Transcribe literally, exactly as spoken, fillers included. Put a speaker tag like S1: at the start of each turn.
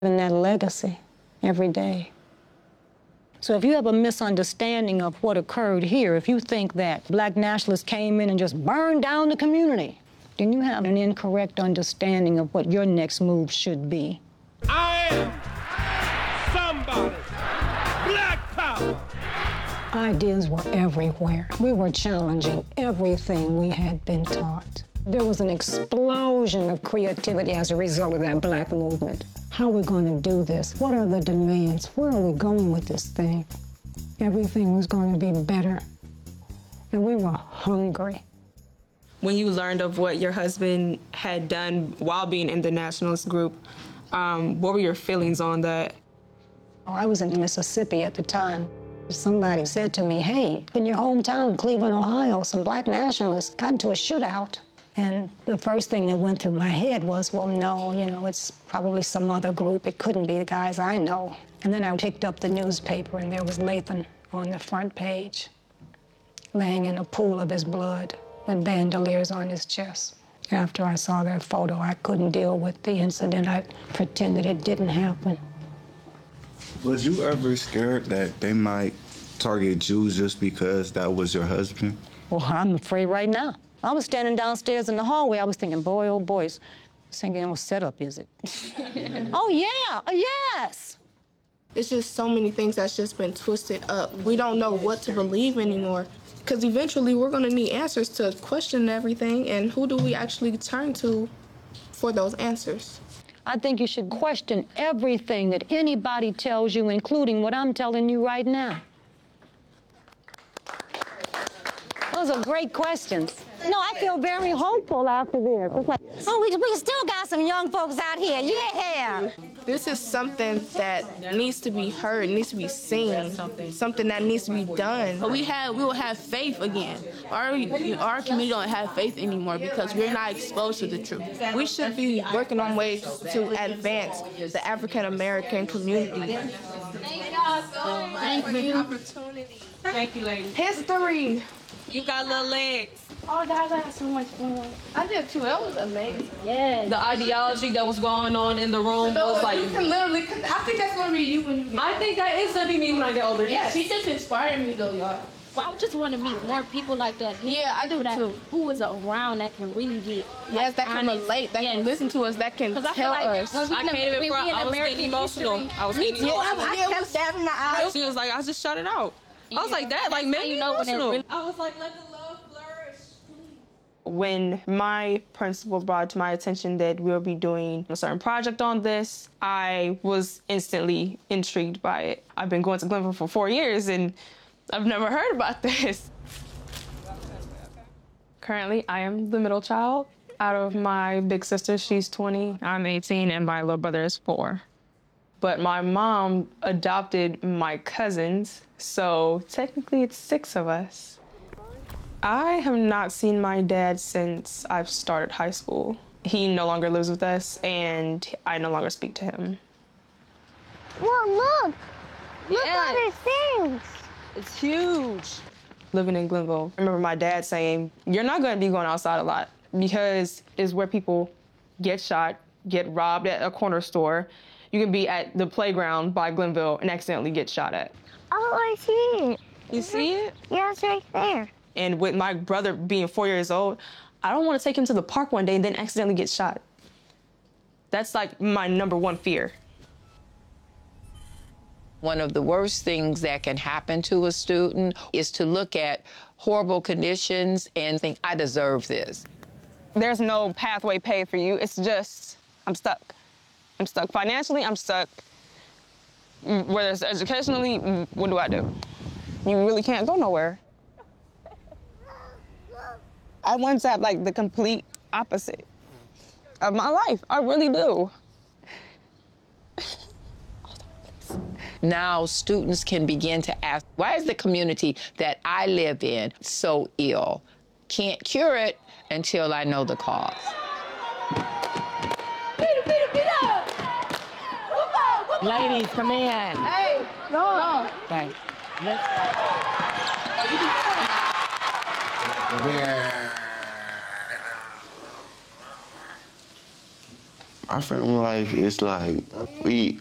S1: in that legacy every day. So if you have a misunderstanding of what occurred here, if you think that black nationalists came in and just burned down the community, then you have an incorrect understanding of what your next move should be.
S2: I am somebody. Black power.
S1: Ideas were everywhere. We were challenging everything we had been taught. There was an explosion of creativity as a result of that black movement. How are we going to do this? What are the demands? Where are we going with this thing? Everything was going to be better. And we were hungry.
S3: When you learned of what your husband had done while being in the nationalist group, um, what were your feelings on that?
S1: Oh, I was in Mississippi at the time. Somebody said to me, hey, in your hometown, Cleveland, Ohio, some black nationalists got into a shootout. And the first thing that went through my head was, well, no, you know, it's probably some other group. It couldn't be the guys I know. And then I picked up the newspaper, and there was Lathan on the front page, laying in a pool of his blood and bandoliers on his chest. After I saw that photo, I couldn't deal with the incident. I pretended it didn't happen.
S4: Was you ever scared that they might target Jews just because that was your husband?
S1: Well, I'm afraid right now. I was standing downstairs in the hallway. I was thinking, boy, oh, boys, thinking, what setup is it? Oh, yeah, yes.
S5: It's just so many things that's just been twisted up. We don't know what to believe anymore, because eventually we're going to need answers to question everything, and who do we actually turn to for those answers?
S1: I think you should question everything that anybody tells you, including what I'm telling you right now. Those are great questions. No, I feel very hopeful after this. It's like, oh, we, we still got some young folks out here. Yeah.
S5: This is something that needs to be heard, needs to be seen, something that needs to be done.
S6: But we have, we will have faith again. Our, our community don't have faith anymore because we're not exposed to the truth.
S5: We should be working on ways to advance the African American community.
S6: Thank you.
S5: Opportunity.
S3: Thank you, ladies.
S5: History.
S3: You got little legs.
S6: Oh, guys, I had so much fun.
S5: I did too. That was amazing.
S6: Yeah.
S3: The ideology that was going on in the room was like...
S5: You can literally, I think that's going to be you when you get
S3: I think that is going to be me when I get older.
S5: Yeah, she just inspired me though, y'all.
S6: Well, I just want to meet more people like that.
S5: Yeah, I do
S6: that,
S5: too.
S6: Who is around that can really get
S5: Yes, that can
S6: honest.
S5: relate, that
S6: Yes.
S5: can listen to us, that can
S6: I feel
S5: tell
S6: like
S5: us.
S6: when we
S3: I
S6: in
S3: can't even
S6: Amer-
S3: front.
S6: we in
S3: I was
S6: American
S3: getting emotional.
S6: history-
S3: I was
S5: Me
S3: getting
S5: too.
S3: emotional.
S5: I kept stabbing my eyes.
S3: She was like, I just shut it out. I was like, that, like, made me
S6: you know when it
S3: emotional.
S6: really-
S3: I was like, let the love flourish. When my principal brought to my attention that we'll be doing a certain project on this, I was instantly intrigued by it. I've been going to Glenville for four years, and I've never heard about this. Currently, I am the middle child. Out of my big sister, she's twenty, I'm eighteen, and my little brother is four. But my mom adopted my cousins, so technically it's six of us. I have not seen my dad since I've started high school. He no longer lives with us, and I no longer speak to him.
S7: Well, look! Look
S3: Yeah.
S7: at these things!
S3: It's huge. Living in Glenville, I remember my dad saying, you're not gonna be going outside a lot because it's where people get shot, get robbed at a corner store. You can be at the playground by Glenville and accidentally get shot at.
S7: Oh, I see it.
S3: You see it?
S7: Yeah, it's right there.
S3: And with my brother being four years old, I don't want to take him to the park one day and then accidentally get shot. That's like my number one fear.
S8: One of the worst things that can happen to a student is to look at horrible conditions and think, I deserve this.
S3: There's no pathway paid for you. It's just, I'm stuck. I'm stuck financially, I'm stuck. Whether it's educationally, what do I do? You really can't go nowhere. I want to have like the complete opposite of my life. I really do.
S8: Now students can begin to ask, why is the community that I live in so ill? Can't cure it until I know the cause.
S7: Peter, Peter, Peter!
S8: Ladies, come in.
S7: Hey, no.
S8: Okay.
S9: Our family life is like, we